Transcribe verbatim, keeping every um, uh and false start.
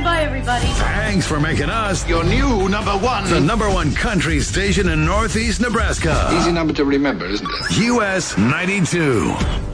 Bye, everybody. Thanks for making us your new number one. The number one country station in Northeast Nebraska. Easy number to remember, isn't it? U S ninety-two.